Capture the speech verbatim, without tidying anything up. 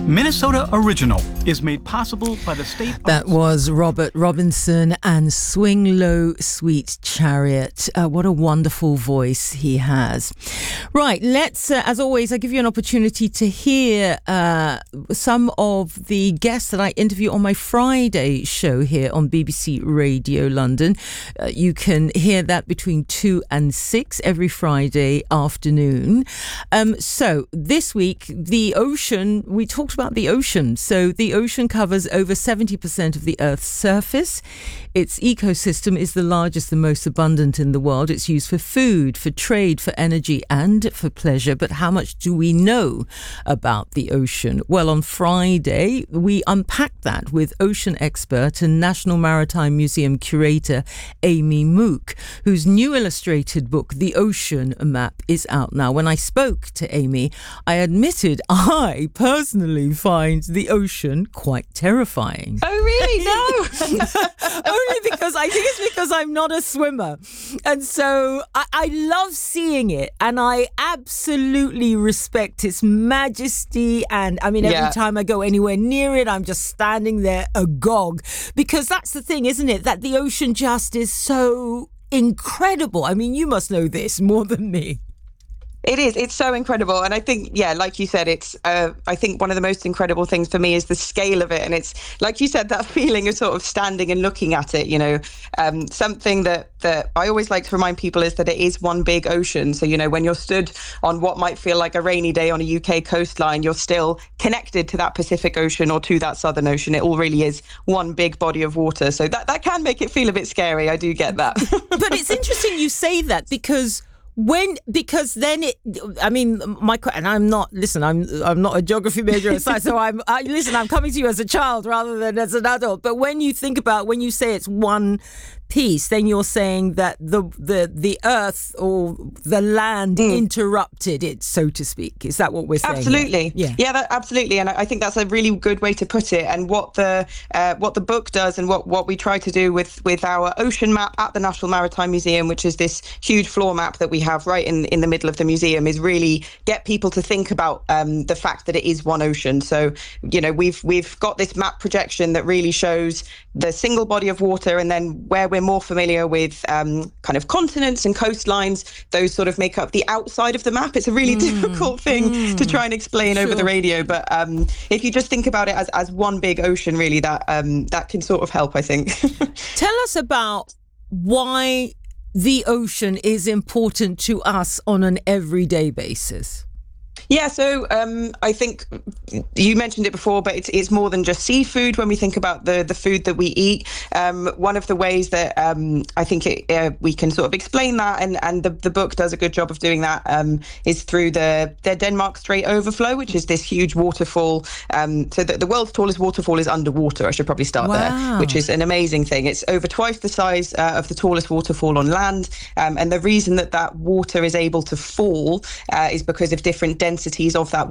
Minnesota Original is made possible by the state of... That was Robert Robinson and Swing Low Sweet Chariot. Uh, what a wonderful voice he has. Right, let's, uh, as always, I give you an opportunity to hear uh, some of the guests that I interview on my Friday show here on B B C Radio London. Uh, you can hear that between two and six every Friday afternoon. Um, so this week, the ocean, we talked about the ocean. So the ocean covers over seventy percent of the Earth's surface. Its ecosystem is the largest and most abundant in the world. It's used for food, for trade, for energy and for pleasure. But how much do we know about the ocean? Well, on Friday, we unpacked that with ocean expert and National Maritime Museum curator Amy Mook, whose new illustrated book, The Ocean Map, is out now. When I spoke to Amy, I admitted I personally find the ocean quite terrifying. Oh, really? No. Only because I think it's because I'm not a swimmer. And so I, I love seeing it, and I absolutely respect its majesty. And I mean, every Yeah. time I go anywhere near it, I'm just standing there agog, because that's the thing, isn't it? That the ocean just is so incredible. I mean, you must know this more than me. It is. It's so incredible. And I think, yeah, like you said, it's, uh, I think one of the most incredible things for me is the scale of it. And it's, like you said, that feeling of sort of standing and looking at it, you know, um, something that, that I always like to remind people is that it is one big ocean. So, you know, when you're stood on what might feel like a rainy day on a U K coastline, you're still connected to that Pacific Ocean or to that Southern Ocean. It all really is one big body of water. So that, that can make it feel a bit scary. I do get that. But it's interesting you say that, because When, because then it, I mean, my, and I'm not, listen, I'm I'm not a geography major at science, so I'm, I, listen, I'm coming to you as a child rather than as an adult. But when you think about, when you say it's one piece, then you're saying that the the the earth or the land mm. interrupted it, so to speak. Is that what we're saying? Absolutely. Here? Yeah, yeah, that, absolutely. And I think that's a really good way to put it. And what the uh, what the book does, and what, what we try to do with with our ocean map at the National Maritime Museum, which is this huge floor map that we have right in in the middle of the museum, is really get people to think about um, the fact that it is one ocean. So, you know, we've we've got this map projection that really shows the single body of water, and then where we're more familiar with um, kind of continents and coastlines, those sort of make up the outside of the map. It's a really mm, difficult thing mm, to try and explain sure. over the radio, but um, if you just think about it as, as one big ocean, really, that um, that can sort of help, I think. Tell us about why the ocean is important to us on an everyday basis. Yeah, so um, I think you mentioned it before, but it's it's more than just seafood when we think about the, the food that we eat. Um, one of the ways that um, I think it, uh, we can sort of explain that, and, and the, the book does a good job of doing that, um, is through the, the Denmark Strait Overflow, which is this huge waterfall. Um, so the, the world's tallest waterfall is underwater. I should probably start wow. there, which is an amazing thing. It's over twice the size uh, of the tallest waterfall on land. Um, and the reason that that water is able to fall uh, is because of different densities of that